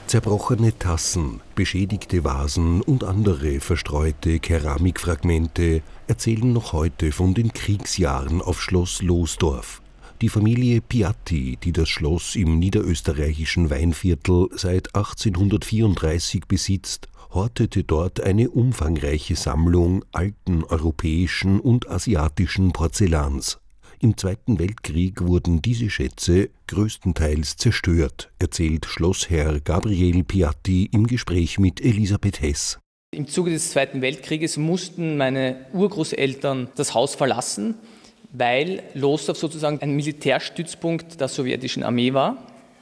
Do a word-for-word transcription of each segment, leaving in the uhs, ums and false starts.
Zerbrochene Tassen, beschädigte Vasen und andere verstreute Keramikfragmente erzählen noch heute von den Kriegsjahren auf Schloss Losdorf. Die Familie Piatti, die das Schloss im niederösterreichischen Weinviertel seit achtzehnhundertvierunddreißig besitzt, hortete dort eine umfangreiche Sammlung alten europäischen und asiatischen Porzellans. Im Zweiten Weltkrieg wurden diese Schätze größtenteils zerstört, erzählt Schlossherr Gabriel Piatti im Gespräch mit Elisabeth Hess. Im Zuge des Zweiten Weltkrieges mussten meine Urgroßeltern das Haus verlassen, weil Losdorf sozusagen ein Militärstützpunkt der sowjetischen Armee war.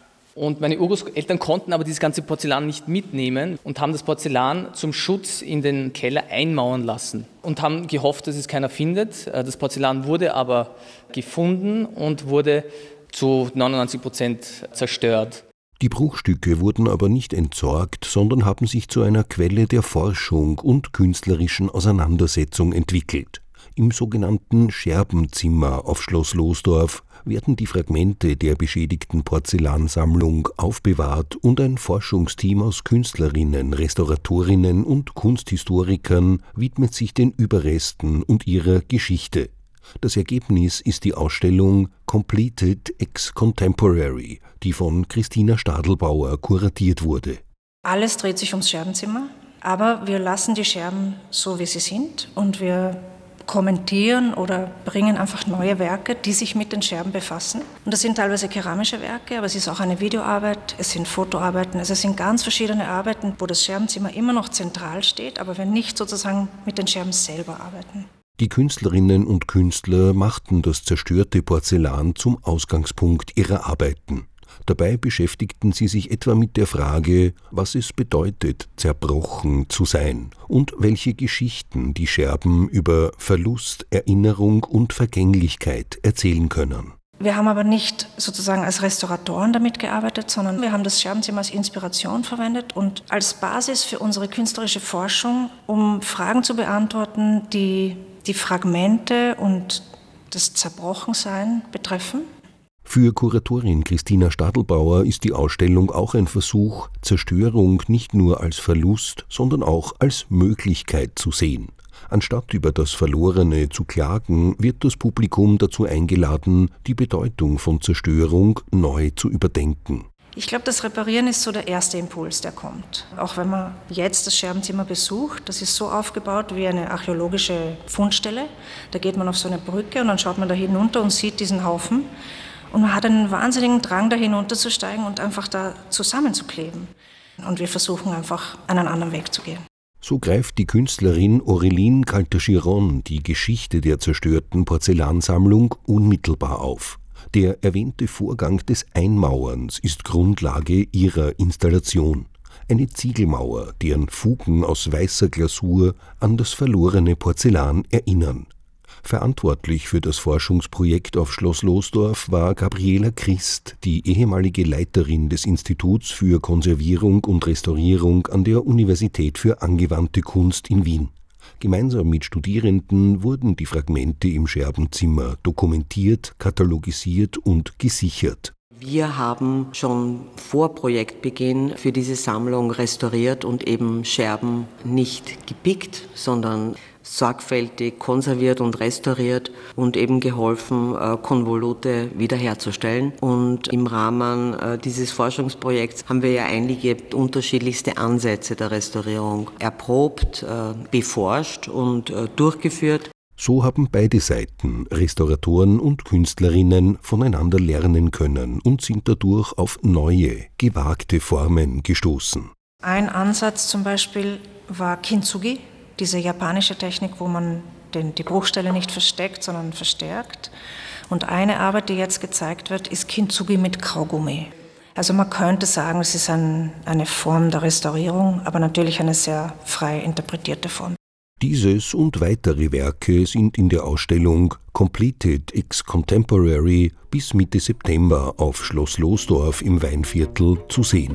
Und meine Urgroßeltern konnten aber dieses ganze Porzellan nicht mitnehmen und haben das Porzellan zum Schutz in den Keller einmauern lassen und haben gehofft, dass es keiner findet. Das Porzellan wurde aber gefunden und wurde zu neunundneunzig Prozent zerstört. Die Bruchstücke wurden aber nicht entsorgt, sondern haben sich zu einer Quelle der Forschung und künstlerischen Auseinandersetzung entwickelt. Im sogenannten Scherbenzimmer auf Schloss Losdorf werden die Fragmente der beschädigten Porzellansammlung aufbewahrt und ein Forschungsteam aus Künstlerinnen, Restauratorinnen und Kunsthistorikern widmet sich den Überresten und ihrer Geschichte. Das Ergebnis ist die Ausstellung Completed ex Contemporary, die von Christina Stadelbauer kuratiert wurde. Alles dreht sich ums Scherbenzimmer, aber wir lassen die Scherben so, wie sie sind, und wir kommentieren oder bringen einfach neue Werke, die sich mit den Scherben befassen. Und das sind teilweise keramische Werke, aber es ist auch eine Videoarbeit, es sind Fotoarbeiten, also es sind ganz verschiedene Arbeiten, wo das Scherbenzimmer immer noch zentral steht, aber wir nicht sozusagen mit den Scherben selber arbeiten. Die Künstlerinnen und Künstler machten das zerstörte Porzellan zum Ausgangspunkt ihrer Arbeiten. Dabei beschäftigten sie sich etwa mit der Frage, was es bedeutet, zerbrochen zu sein und welche Geschichten die Scherben über Verlust, Erinnerung und Vergänglichkeit erzählen können. Wir haben aber nicht sozusagen als Restauratoren damit gearbeitet, sondern wir haben das Scherbenzimmer als Inspiration verwendet und als Basis für unsere künstlerische Forschung, um Fragen zu beantworten, die die Fragmente und das Zerbrochensein betreffen. Für Kuratorin Christina Stadelbauer ist die Ausstellung auch ein Versuch, Zerstörung nicht nur als Verlust, sondern auch als Möglichkeit zu sehen. Anstatt über das Verlorene zu klagen, wird das Publikum dazu eingeladen, die Bedeutung von Zerstörung neu zu überdenken. Ich glaube, das Reparieren ist so der erste Impuls, der kommt. Auch wenn man jetzt das Scherbenzimmer besucht, das ist so aufgebaut wie eine archäologische Fundstelle. Da geht man auf so eine Brücke und dann schaut man da hinunter und sieht diesen Haufen. Und man hat einen wahnsinnigen Drang, da hinunterzusteigen und einfach da zusammenzukleben. Und wir versuchen einfach, einen anderen Weg zu gehen. So greift die Künstlerin Aureline Caltagirone die Geschichte der zerstörten Porzellansammlung unmittelbar auf. Der erwähnte Vorgang des Einmauerns ist Grundlage ihrer Installation. Eine Ziegelmauer, deren Fugen aus weißer Glasur an das verlorene Porzellan erinnern. Verantwortlich für das Forschungsprojekt auf Schloss Losdorf war Gabriela Christ, die ehemalige Leiterin des Instituts für Konservierung und Restaurierung an der Universität für angewandte Kunst in Wien. Gemeinsam mit Studierenden wurden die Fragmente im Scherbenzimmer dokumentiert, katalogisiert und gesichert. Wir haben schon vor Projektbeginn für diese Sammlung restauriert und eben Scherben nicht gepickt, sondern sorgfältig konserviert und restauriert und eben geholfen, Konvolute wiederherzustellen. Und im Rahmen dieses Forschungsprojekts haben wir ja einige unterschiedlichste Ansätze der Restaurierung erprobt, beforscht und durchgeführt. So haben beide Seiten, Restauratoren und Künstlerinnen, voneinander lernen können und sind dadurch auf neue, gewagte Formen gestoßen. Ein Ansatz zum Beispiel war Kintsugi, diese japanische Technik, wo man den, die Bruchstelle nicht versteckt, sondern verstärkt. Und eine Arbeit, die jetzt gezeigt wird, ist Kintsugi mit Kaugummi. Also man könnte sagen, es ist ein, eine Form der Restaurierung, aber natürlich eine sehr frei interpretierte Form. Dieses und weitere Werke sind in der Ausstellung Completed ex Contemporary bis Mitte September auf Schloss Losdorf im Weinviertel zu sehen.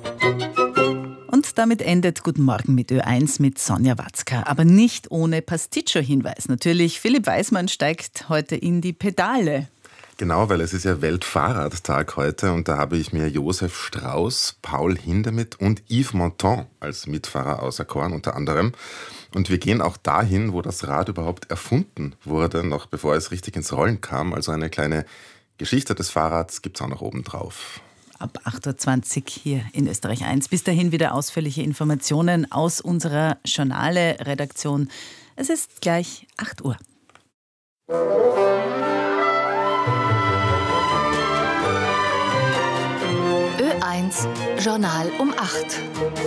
Und damit endet Guten Morgen mit Ö eins mit Sonja Watzka. Aber nicht ohne Pasticcio-Hinweis. Natürlich, Philipp Weismann steigt heute in die Pedale. Genau, weil es ist ja Weltfahrradtag heute und da habe ich mir Josef Strauß, Paul Hindemith und Yves Montand als Mitfahrer auserkoren, unter anderem. Und wir gehen auch dahin, wo das Rad überhaupt erfunden wurde, noch bevor es richtig ins Rollen kam. Also eine kleine Geschichte des Fahrrads gibt es auch noch oben drauf. Ab acht Uhr zwanzig hier in Österreich eins. Bis dahin wieder ausführliche Informationen aus unserer Journale-Redaktion. Es ist gleich acht Uhr. Ö eins Journal um acht.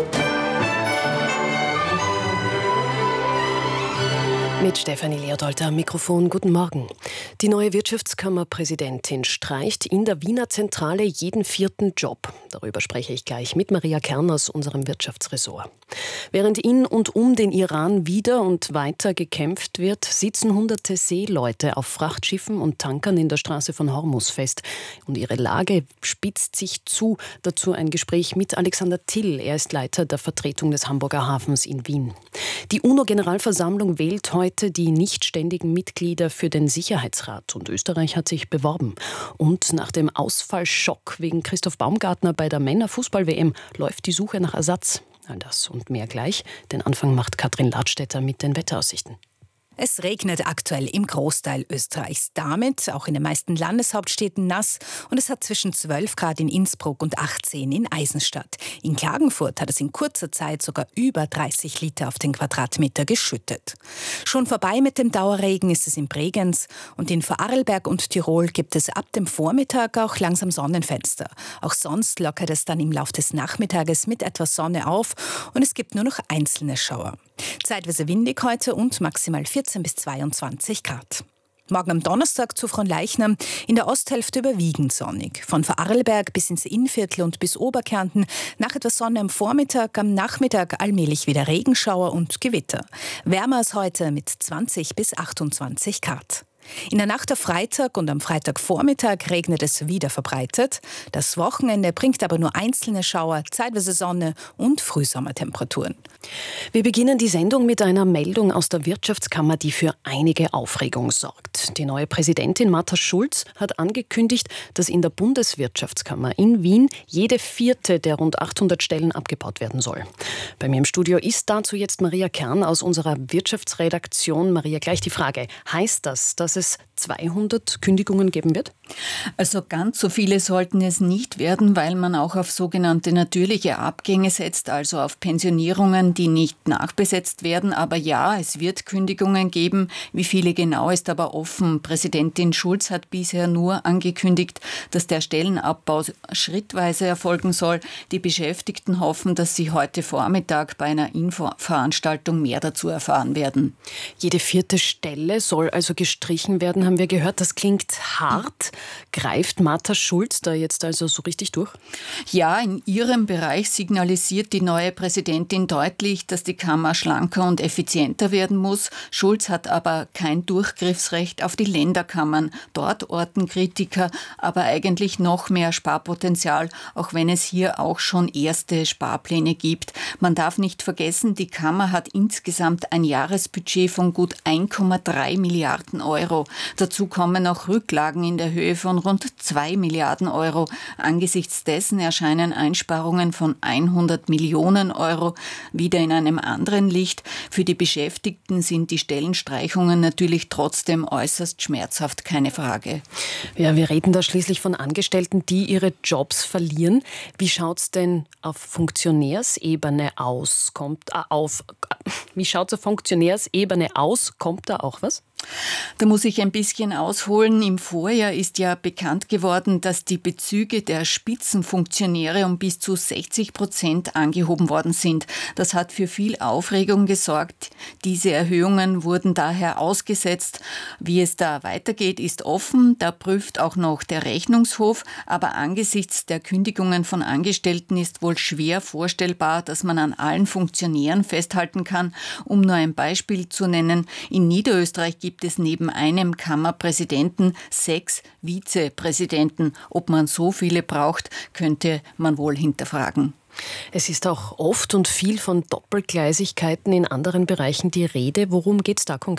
Mit Stefanie Leodold am Mikrofon. Guten Morgen. Die neue Wirtschaftskammerpräsidentin streicht in der Wiener Zentrale jeden vierten Job. Darüber spreche ich gleich mit Maria Kern aus unserem Wirtschaftsressort. Während in und um den Iran wieder und weiter gekämpft wird, sitzen hunderte Seeleute auf Frachtschiffen und Tankern in der Straße von Hormuz fest. Und ihre Lage spitzt sich zu. Dazu ein Gespräch mit Alexander Till. Er ist Leiter der Vertretung des Hamburger Hafens in Wien. Die UNO-Generalversammlung wählt heute die nichtständigen Mitglieder für den Sicherheitsrat. Und Österreich hat sich beworben. Und nach dem Ausfallschock wegen Christoph Baumgartner bei der Männerfußball-W M läuft die Suche nach Ersatz. All das und mehr gleich. Den Anfang macht Katrin Ladstätter mit den Wetteraussichten. Es regnet aktuell im Großteil Österreichs. Damit auch in den meisten Landeshauptstädten nass. Und es hat zwischen zwölf Grad in Innsbruck und achtzehn in Eisenstadt. In Klagenfurt hat es in kurzer Zeit sogar über dreißig Liter auf den Quadratmeter geschüttet. Schon vorbei mit dem Dauerregen ist es in Bregenz. Und in Vorarlberg und Tirol gibt es ab dem Vormittag auch langsam Sonnenfenster. Auch sonst lockert es dann im Laufe des Nachmittages mit etwas Sonne auf. Und es gibt nur noch einzelne Schauer. Zeitweise windig heute und maximal vierzehn bis zweiundzwanzig Grad. Morgen am Donnerstag zu Fronleichnam in der Osthälfte überwiegend sonnig. Von Vorarlberg bis ins Innviertel und bis Oberkärnten nach etwas Sonne am Vormittag, am Nachmittag allmählich wieder Regenschauer und Gewitter. Wärmer als heute mit zwanzig bis achtundzwanzig Grad. In der Nacht auf Freitag und am Freitagvormittag regnet es wieder verbreitet. Das Wochenende bringt aber nur einzelne Schauer, zeitweise Sonne und Frühsommertemperaturen. Wir beginnen die Sendung mit einer Meldung aus der Wirtschaftskammer, die für einige Aufregung sorgt. Die neue Präsidentin Martha Schulz hat angekündigt, dass in der Bundeswirtschaftskammer in Wien jede vierte der rund achthundert Stellen abgebaut werden soll. Bei mir im Studio ist dazu jetzt Maria Kern aus unserer Wirtschaftsredaktion. Maria, gleich die Frage. Heißt das, dass es zweihundert Kündigungen geben wird? Also ganz so viele sollten es nicht werden, weil man auch auf sogenannte natürliche Abgänge setzt, also auf Pensionierungen, die nicht nachbesetzt werden. Aber ja, es wird Kündigungen geben. Wie viele genau ist aber offen. Präsidentin Schulz hat bisher nur angekündigt, dass der Stellenabbau schrittweise erfolgen soll. Die Beschäftigten hoffen, dass sie heute Vormittag bei einer Infoveranstaltung mehr dazu erfahren werden. Jede vierte Stelle soll also gestrichen werden, haben wir gehört. Das klingt hart. Greift Martha Schulz da jetzt also so richtig durch? Ja, in ihrem Bereich signalisiert die neue Präsidentin deutlich, dass die Kammer schlanker und effizienter werden muss. Schulz hat aber kein Durchgriffsrecht auf die Länderkammern. Dort orten Kritiker aber eigentlich noch mehr Sparpotenzial, auch wenn es hier auch schon erste Sparpläne gibt. Man darf nicht vergessen, die Kammer hat insgesamt ein Jahresbudget von gut ein Komma drei Milliarden Euro. Dazu kommen auch Rücklagen in der Höhe von rund zwei Milliarden Euro. Angesichts dessen erscheinen Einsparungen von hundert Millionen Euro wieder in einem anderen Licht. Für die Beschäftigten sind die Stellenstreichungen natürlich trotzdem äußerst schmerzhaft, keine Frage. Ja, wir reden da schließlich von Angestellten, die ihre Jobs verlieren. Wie schaut es denn auf Funktionärsebene aus? Kommt äh, auf, wie schaut es auf Funktionärsebene aus? Kommt da auch was? Da muss ich ein bisschen ausholen. Im Vorjahr ist ja bekannt geworden, dass die Bezüge der Spitzenfunktionäre um bis zu sechzig Prozent angehoben worden sind. Das hat für viel Aufregung gesorgt. Diese Erhöhungen wurden daher ausgesetzt. Wie es da weitergeht, ist offen. Da prüft auch noch der Rechnungshof. Aber angesichts der Kündigungen von Angestellten ist wohl schwer vorstellbar, dass man an allen Funktionären festhalten kann. Um nur ein Beispiel zu nennen, in Niederösterreich gibt es neben einem Kammerpräsidenten sechs Vizepräsidenten. Ob man so viele braucht, könnte man wohl hinterfragen. Es ist auch oft und viel von Doppelgleisigkeiten in anderen Bereichen die Rede. Worum geht es da konkret?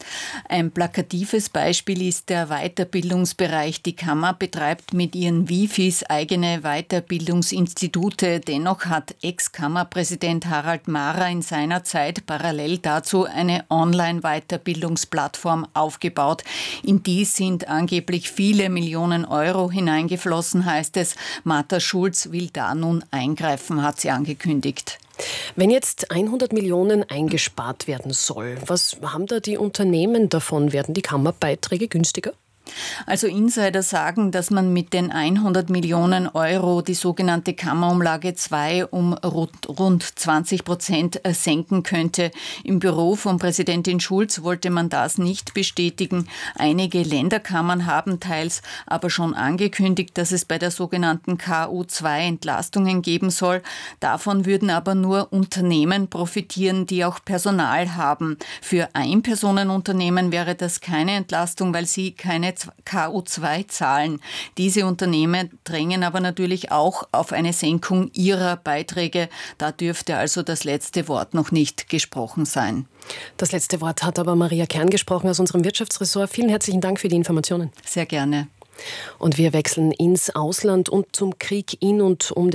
Ein plakatives Beispiel ist der Weiterbildungsbereich. Die Kammer betreibt mit ihren Wifis eigene Weiterbildungsinstitute. Dennoch hat Ex-Kammerpräsident Harald Mahrer in seiner Zeit parallel dazu eine Online-Weiterbildungsplattform aufgebaut. In die sind angeblich viele Millionen Euro hineingeflossen, heißt es. Martha Schulz will da nun eingreifen, hat sie angekündigt. Wenn jetzt hundert Millionen eingespart werden soll, was haben da die Unternehmen davon? Werden die Kammerbeiträge günstiger? Also Insider sagen, dass man mit den hundert Millionen Euro die sogenannte Kammerumlage zwei um rund zwanzig Prozent senken könnte. Im Büro von Präsidentin Schulz wollte man das nicht bestätigen. Einige Länderkammern haben teils aber schon angekündigt, dass es bei der sogenannten K U zwei Entlastungen geben soll. Davon würden aber nur Unternehmen profitieren, die auch Personal haben. Für Einpersonenunternehmen wäre das keine Entlastung, weil sie keine K U zwei zahlen. Diese Unternehmen drängen aber natürlich auch auf eine Senkung ihrer Beiträge. Da dürfte also das letzte Wort noch nicht gesprochen sein. Das letzte Wort hat aber Maria Kern gesprochen aus unserem Wirtschaftsressort. Vielen herzlichen Dank für die Informationen. Sehr gerne. Und wir wechseln ins Ausland und zum Krieg in und um den